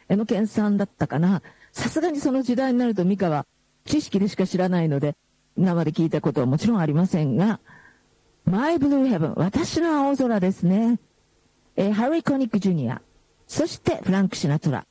江ノ健さんだったかな。さすがにその時代になるとミカは知識でしか知らないので、生で聞いたことはもちろんありませんが、My Blue Heaven、私の青空ですね。ハリー・コニック・ジュニア、そしてフランク・シナトラ。